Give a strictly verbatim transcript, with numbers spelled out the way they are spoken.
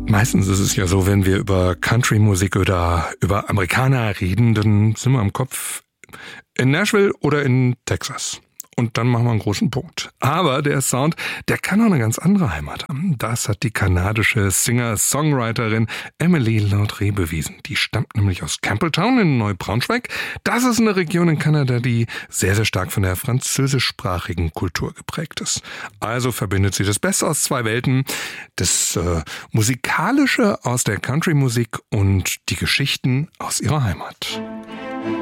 Meistens ist es ja so, wenn wir über Country-Musik oder über Amerikaner reden, dann sind wir am Kopf in Nashville oder in Texas. Und dann machen wir einen großen Punkt. Aber der Sound, der kann auch eine ganz andere Heimat haben. Das hat die kanadische Singer-Songwriterin Emily Laundrie bewiesen. Die stammt nämlich aus Campbelltown in Neubraunschweig. Das ist eine Region in Kanada, die sehr, sehr stark von der französischsprachigen Kultur geprägt ist. Also verbindet sie das Beste aus zwei Welten. Das äh, Musikalische aus der Country-Musik und die Geschichten aus ihrer Heimat.